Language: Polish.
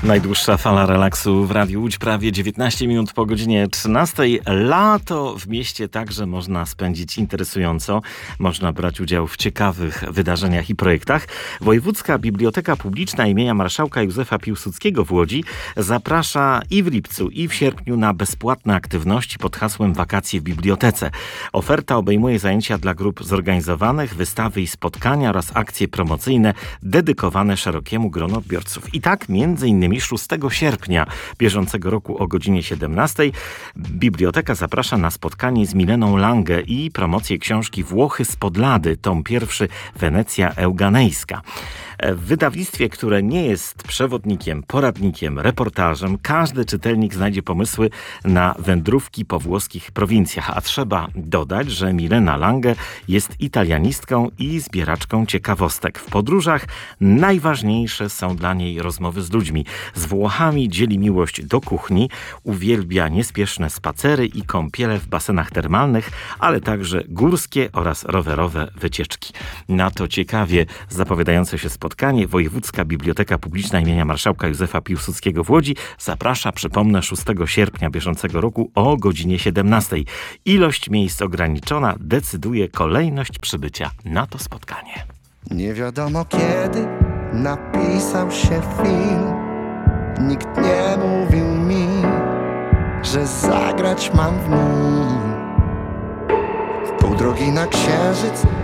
Najdłuższa fala relaksu w Radiu Łódź, prawie 19 minut po godzinie 13. Lato w mieście także można spędzić interesująco. Można brać udział w ciekawych wydarzeniach i projektach. Wojewódzka Biblioteka Publiczna imienia Marszałka Józefa Piłsudskiego w Łodzi zaprasza i w lipcu, i w sierpniu na bezpłatne aktywności pod hasłem Wakacje w Bibliotece. Oferta obejmuje zajęcia dla grup zorganizowanych, wystawy i spotkania oraz akcje promocyjne dedykowane szerokiemu gronu odbiorców. I tak między innymi 6 sierpnia bieżącego roku o godzinie 17 biblioteka zaprasza na spotkanie z Mileną Lange i promocję książki Włochy spod Lady, tom pierwszy, Wenecja Euganejska. W wydawnictwie, które nie jest przewodnikiem, poradnikiem, reportażem, każdy czytelnik znajdzie pomysły na wędrówki po włoskich prowincjach. A trzeba dodać, że Milena Lange jest italianistką i zbieraczką ciekawostek. W podróżach najważniejsze są dla niej rozmowy z ludźmi. Z Włochami dzieli miłość do kuchni, uwielbia niespieszne spacery i kąpiele w basenach termalnych, ale także górskie oraz rowerowe wycieczki. Na to ciekawie zapowiadające się spotkanie Wojewódzka Biblioteka Publiczna imienia Marszałka Józefa Piłsudskiego w Łodzi zaprasza, przypomnę, 6 sierpnia bieżącego roku o godzinie 17. Ilość miejsc ograniczona, decyduje kolejność przybycia na to spotkanie. Nie wiadomo kiedy napisał się film. Nikt nie mówił mi, że zagrać mam w nim. W pół drogi na księżyc